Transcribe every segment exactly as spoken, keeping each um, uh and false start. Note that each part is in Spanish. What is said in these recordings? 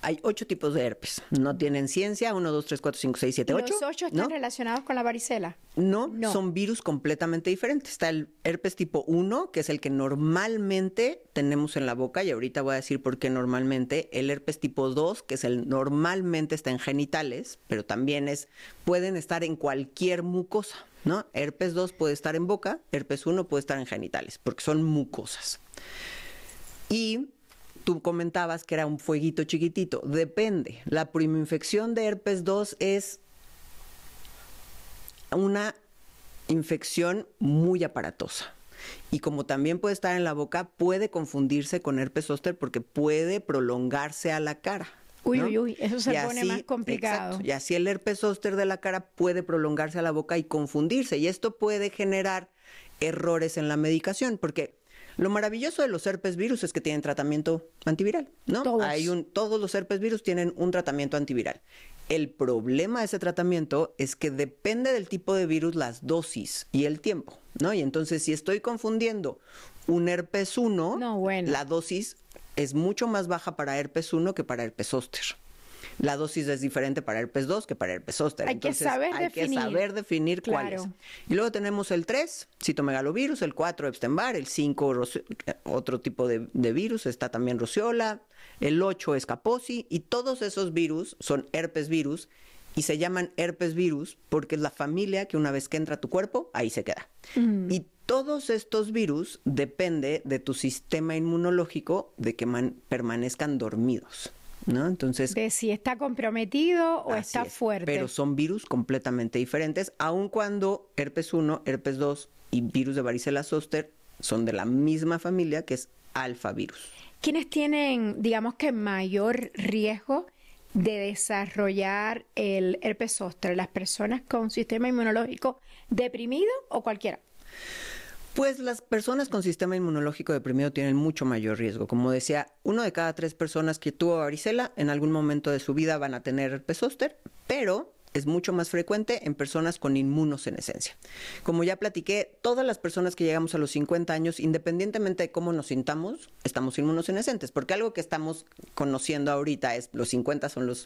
Hay ocho tipos de herpes. No tienen ciencia. Uno, dos, tres, cuatro, cinco, seis, siete, ocho. ¿Los ocho están ¿no? relacionados con la varicela? No, No, son virus completamente diferentes. Está el herpes tipo uno, que es el que normalmente tenemos en la boca, y ahorita voy a decir por qué normalmente. El herpes tipo dos, que es el normalmente está en genitales, pero también es, pueden estar en cualquier mucosa, ¿no? Herpes dos puede estar en boca, herpes uno puede estar en genitales, porque son mucosas. Y tú comentabas que era un fueguito chiquitito. Depende. La primoinfección de herpes dos es una infección muy aparatosa. Y como también puede estar en la boca, puede confundirse con herpes zóster porque puede prolongarse a la cara. Uy, ¿no? uy, uy, eso se Y pone así, más complicado. Exacto, y así el herpes zóster de la cara puede prolongarse a la boca y confundirse. Y esto puede generar errores en la medicación, porque lo maravilloso de los herpes virus es que tienen tratamiento antiviral, ¿no? Todos. Hay un, todos los herpes virus tienen un tratamiento antiviral. El problema de ese tratamiento es que depende del tipo de virus, las dosis y el tiempo, ¿no? Y entonces, si estoy confundiendo un herpes uno, no, bueno. la dosis es mucho más baja para herpes uno que para herpes zóster. La dosis es diferente para herpes dos que para herpes zóster. Hay Entonces, que saber hay definir. que saber definir Claro. cuáles. Y luego tenemos el tres, citomegalovirus, el cuatro, Epstein-Barr, el cinco, otro tipo de, de virus, está también rociola, el ocho es Kaposi, y todos esos virus son herpes virus y se llaman herpes virus porque es la familia que una vez que entra a tu cuerpo, ahí se queda. Mm. Y todos estos virus depende de tu sistema inmunológico de que man, permanezcan dormidos, ¿no? Entonces, de si está comprometido o está es, fuerte. Pero son virus completamente diferentes, aun cuando herpes uno, herpes dos y virus de varicela zóster son de la misma familia, que es alfavirus. ¿Quiénes tienen, digamos que mayor riesgo de desarrollar el herpes zóster? ¿Las personas con sistema inmunológico deprimido o cualquiera? Pues las personas con sistema inmunológico deprimido tienen mucho mayor riesgo. Como decía, uno de cada tres personas que tuvo varicela en algún momento de su vida van a tener herpes zóster, pero es mucho más frecuente en personas con inmunosenescencia. Como ya platiqué, todas las personas que llegamos a los cincuenta años, independientemente de cómo nos sintamos, estamos inmunosenescentes, porque algo que estamos conociendo ahorita es los cincuenta son los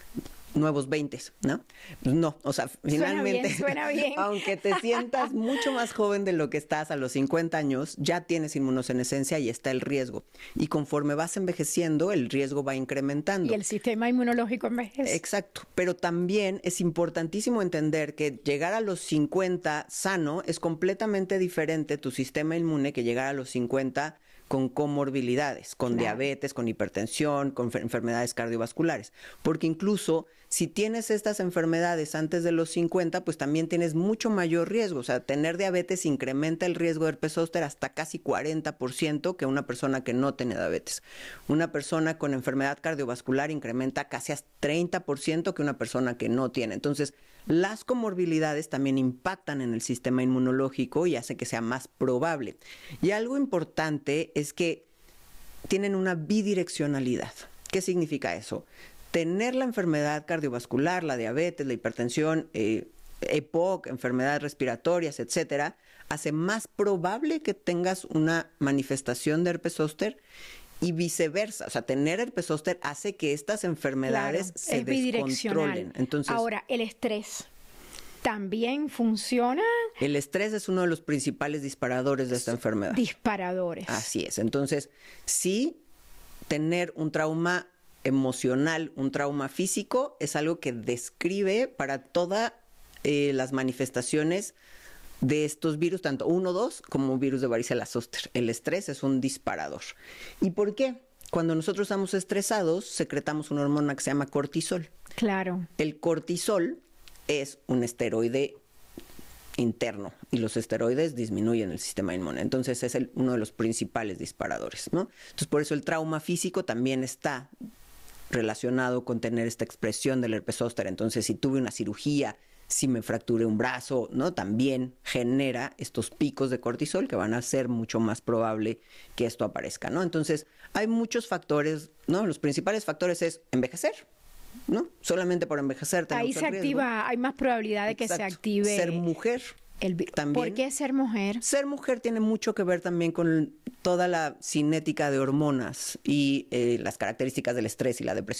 nuevos veinte, ¿no? No, o sea, finalmente, suena bien, suena bien. Aunque te sientas mucho más joven de lo que estás a los cincuenta años, ya tienes inmunosenescencia y está el riesgo. Y conforme vas envejeciendo, el riesgo va incrementando. Y el sistema inmunológico envejece. Exacto, pero también es importantísimo entender que llegar a los cincuenta sano es completamente diferente tu sistema inmune que llegar a los cincuenta con comorbilidades, con claro. diabetes, con hipertensión, con enfermedades cardiovasculares. Porque incluso si tienes estas enfermedades antes de los cincuenta, pues también tienes mucho mayor riesgo. O sea, tener diabetes incrementa el riesgo de herpes zóster hasta casi cuarenta por ciento que una persona que no tiene diabetes. Una persona con enfermedad cardiovascular incrementa casi hasta treinta por ciento que una persona que no tiene. Entonces, las comorbilidades también impactan en el sistema inmunológico y hace que sea más probable. Y algo importante es que tienen una bidireccionalidad. ¿Qué significa eso? Tener la enfermedad cardiovascular, la diabetes, la hipertensión, eh, E P O C, enfermedades respiratorias, etcétera, hace más probable que tengas una manifestación de herpes zóster y viceversa. O sea, tener herpes zóster hace que estas enfermedades claro, se descontrolen. Entonces, ahora, el estrés también funciona. El estrés es uno de los principales disparadores de esta enfermedad. Disparadores. Así es. Entonces, sí, tener un trauma emocional, un trauma físico, es algo que describe para todas eh, las manifestaciones de estos virus, tanto uno, dos, como virus de varicela zóster. El estrés es un disparador. ¿Y por qué? Cuando nosotros estamos estresados, secretamos una hormona que se llama cortisol. Claro. El cortisol es un esteroide interno y los esteroides disminuyen el sistema inmune. Entonces es el, uno de los principales disparadores, ¿no? Entonces por eso el trauma físico también está relacionado con tener esta expresión del herpes zóster. Entonces si tuve una cirugía, si me fracturé un brazo, ¿no? También genera estos picos de cortisol que van a ser mucho más probable que esto aparezca, ¿no? Entonces hay muchos factores, ¿no? Los principales factores es envejecer, ¿no? Solamente por envejecer tenemos ahí se el activa, riesgo. Hay más probabilidad de Exacto. que se active. Ser mujer. El, también. ¿Por qué ser mujer? Ser mujer tiene mucho que ver también con toda la cinética de hormonas y eh, las características del estrés y la depresión.